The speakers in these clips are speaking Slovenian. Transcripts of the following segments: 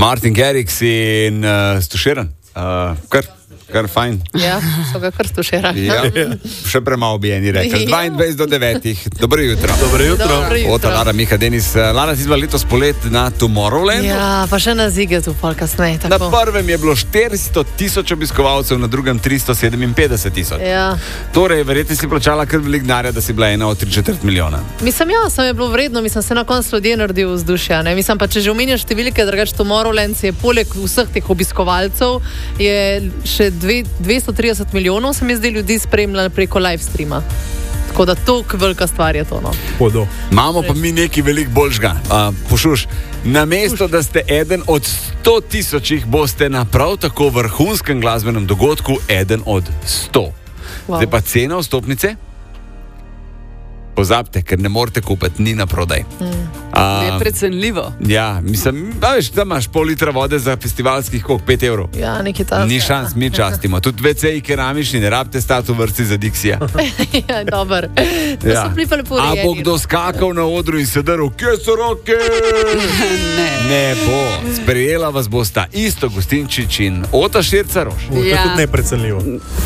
Martin Garrix in Stuširan. Kar fajn. Ja, so ga kar stuširali. Ja, še premalo bi eni rekli. 22 do 9. Dobro jutro. Dobro jutro. Ota Lara, Miha, Denis. Lara, si bila letos polet na Tomorrowlandu? Ja, pa še na Zigetu pol kasneje. Na prvem je bilo 400,000 obiskovalcev, na drugem 357,000. Ja. Torej, verjetno si plačala kar velik denarja, da si bila ena od 3/4 milijona. Mislim, ja, sem je bilo vredno, mislim, se na koncu ljudje naredil vzdušja. Ne? Mislim pa, če že omenjaš številke, drugače Tomorrowland je poleg vseh teh obiskovalcev je še 230 milijonov, se mi zdi, ljudi spremljali preko live streama. Tako da toliko velika stvar je to. No. Imamo pa mi nekaj veliko boljšega. Pošuš, namesto da ste eden od 100,000, boste na prav tako vrhunskem glasbenem dogodku eden od 100. Wow. Zdaj pa cena vstopnice? Pozabite, ker ne morete kupiti, ni na prodaj. Je precenljivo. Ja, mislim, veš, da imaš pol litra vode za festivalskih 5 evrov. Ja, nekaj tako. Ni šans, mi častimo. Tudi WC-ji keramični, ne rabite stati v vrsti za Dixija. Ja, dober. To Ja. so bili pa lepo urejeni. A bo kdo skakal na odru in se drl, kje so roke? Ne bo. Sprejela vas bosta Isto Gustinčič in Ota Širca-Roš. To je tudi neprecenljivo.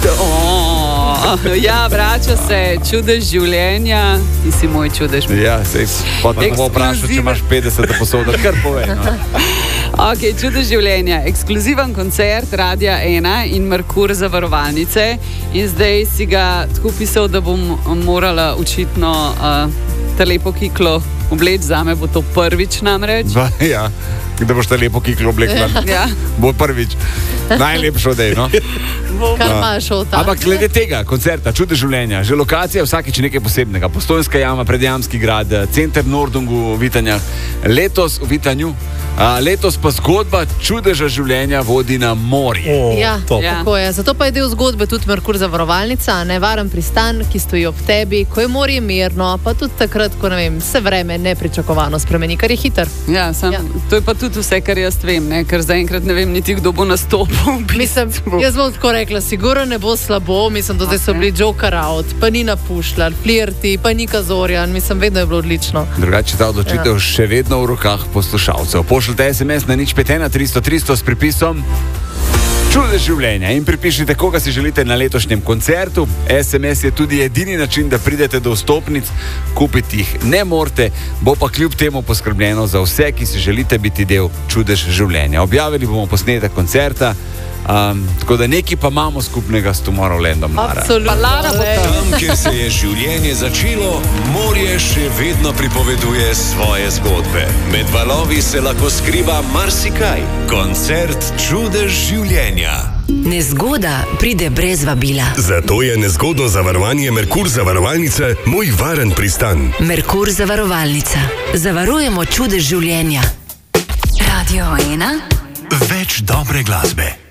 Ja, vrača se čudež življenja. Ti si moj čudež. Ja, sej, potem bo vprašal, če imaš 50 posoda, kar povej. No. Ok, čudež življenja. Ekskluziven koncert Radia 1 in Merkur zavarovalnice. In zdaj si ga tako pisal, da bom morala očitno ta lepo kiklo obleči. Zame bo to prvič namreč. Ja, da boš ta lepo kiklo oblekla. Ja. Bo prvič. Najlepšo dej, no? Kar imaš od tam. Ampak glede tega koncerta, čudež življenja, že lokacija vsakič nekaj posebnega. Postojnska jama, Predjamski grad, center Nordungu v Vitanjah, letos v Vitanju. Letos pa zgodba čudeža življenja vodi na morje. Ja, tako je. Zato pa je del zgodbe tudi Merkur zavarovalnica, nevaren pristan, ki stoji ob tebi, ko je morje mirno, pa tudi takrat, ko se vreme nepričakovano spremeni, kar je hiter. Ja, to je pa tudi vse, kar jaz vem, ne? Ker zaenkrat ne vem niti, kdo bo nastopil. Mislim, jaz bom tako rekla, sigurno ne bo slabo, mislim, da zdaj so bili Joker out, pa ni napušljal, Flirti, pa Nika Zorjan, mislim, vedno je bilo odlično. Drugače ta odločitev še vedno v rokah poslušalcev. Pošljite SMS na 051 300 300 s pripisom Čudež življenja in pripišite, koga si želite na letošnjem koncertu. SMS je tudi edini način, da pridete do vstopnic, kupiti jih ne morete, bo pa kljub temu poskrbljeno za vse, ki si želite biti del Čudež življenja. Objavili bomo posnetek koncerta, tako da nekaj pa imamo skupnega s Tomorrowlandom. Absolutno. Tam, kjer se je življenje začelo, morje še vedno pripoveduje svoje zgodbe. Med valovi se lahko skriva marsikaj. Koncert Čudež življenja. Nezgoda pride brez vabila. Zato je nezgodno zavarovanje Merkur zavarovalnice moj varen pristan. Merkur zavarovalnica. Zavarujemo čudež življenja. Radio 1. Več dobre glasbe.